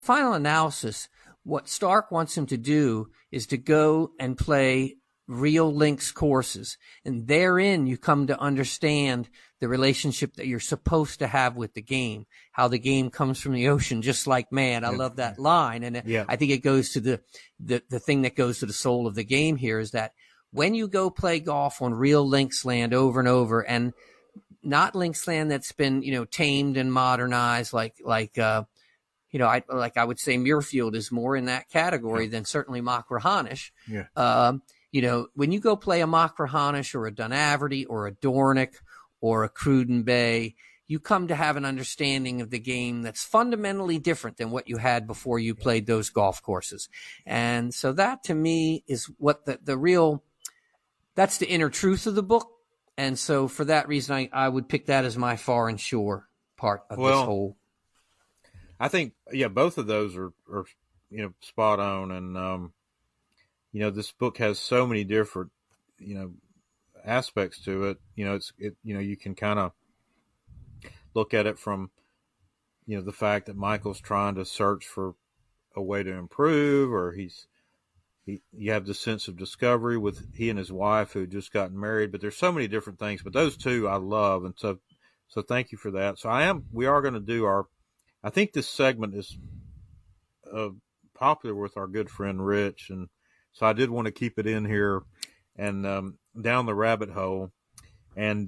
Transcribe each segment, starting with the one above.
final analysis, what Stark wants him to do is to go and play real links courses. And therein you come to understand the relationship that you're supposed to have with the game, how the game comes from the ocean, just like man. I love that line. And I think it goes to the thing that goes to the soul of the game here is that when you go play golf on real links land over and over, and not links land that's been, tamed and modernized like I would say Muirfield is more in that category than certainly Machrihanish. When you go play a Machrihanish or a Dunaverty or a Dornick or a Cruden Bay, you come to have an understanding of the game that's fundamentally different than what you had before you played those golf courses. And so that to me is what the real, that's the inner truth of the book. And so for that reason, I would pick that as my far and shore part of this whole. I think, both of those are spot on. And, this book has so many different, aspects to it. You can kind of look at it from, the fact that Michael's trying to search for a way to improve, or you have the sense of discovery with he and his wife who had just gotten married, but there's so many different things, but those two I love. And so thank you for that. So we are going to do I think this segment is popular with our good friend Rich, and so I did want to keep it in here and down the rabbit hole. And,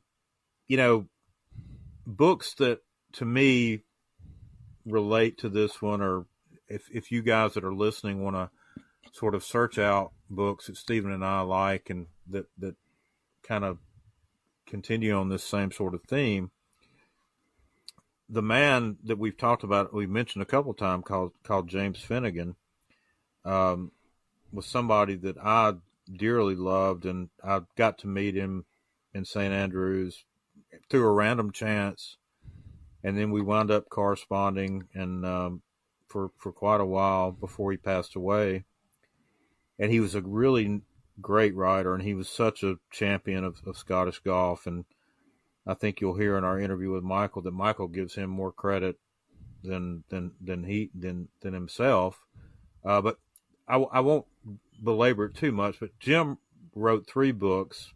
books that to me relate to this one, or if you guys that are listening want to sort of search out books that Stephen and I like and that kind of continue on this same sort of theme, the man that we've talked about, we've mentioned a couple of times, called James Finnegan, was somebody that I dearly loved, and I got to meet him in St. Andrews through a random chance, and then we wound up corresponding and for quite a while before he passed away. And he was a really great writer, and he was such a champion of Scottish golf. And I think you'll hear in our interview with Michael that Michael gives him more credit than himself. But I won't belabor it too much. But Jim wrote 3 books.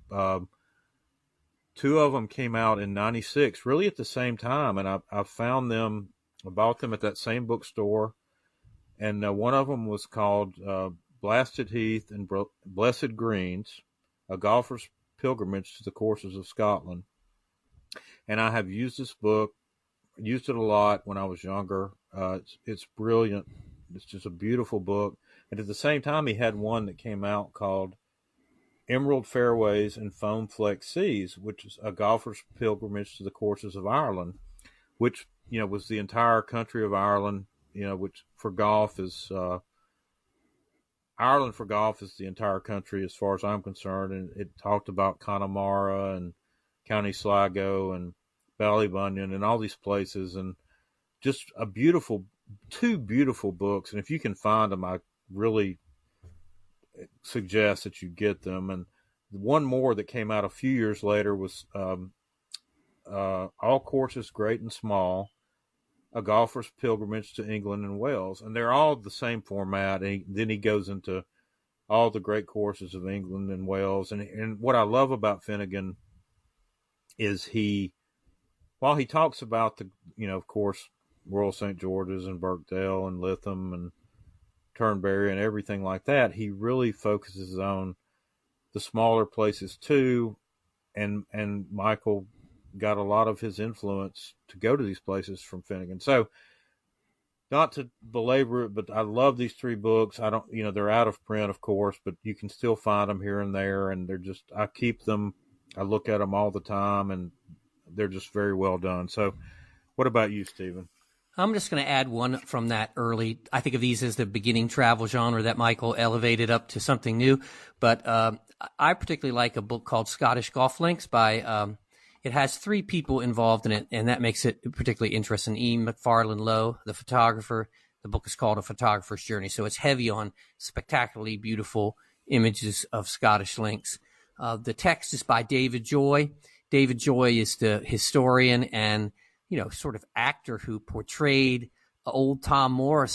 2 of them came out in '96, really at the same time, and I found them. I bought them at that same bookstore, and one of them was called Blasted Heath and Blessed Greens: A Golfer's Pilgrimage to the Courses of Scotland. And I have used this book, used it a lot when I was younger. It's brilliant. It's just a beautiful book. And at the same time, he had one that came out called Emerald Fairways and Foam Flecked Seas, which is a golfer's pilgrimage to the courses of Ireland, which, was the entire country of Ireland, which for golf is, Ireland for golf is the entire country as far as I'm concerned. And it talked about Connemara and County Sligo and Ballybunion and all these places, and just two beautiful books. And if you can find them, I really suggest that you get them. And one more that came out a few years later was All Courses Great and Small: A Golfer's Pilgrimage to England and Wales. And they're all the same format. And then he goes into all the great courses of England and Wales. And what I love about Finnegan is while he talks about of course, Royal St. George's and Birkdale and Lytham and Turnberry and everything like that, he really focuses on the smaller places too. And Michael got a lot of his influence to go to these places from Finnegan. So not to belabor it, but I love these 3 books. I don't, they're out of print, of course, but you can still find them here and there. And I keep them. I look at them all the time, and they're just very well done. So what about you, Stephen? I'm just going to add one from that early. I think of these as the beginning travel genre that Michael elevated up to something new. But I particularly like a book called Scottish Golf Links by, it has 3 people involved in it, and that makes it particularly interesting. Ian McFarlane Lowe, the photographer. The book is called A Photographer's Journey. So it's heavy on spectacularly beautiful images of Scottish links. The text is by David Joy. David Joy is the historian and, sort of actor who portrayed old Tom Morris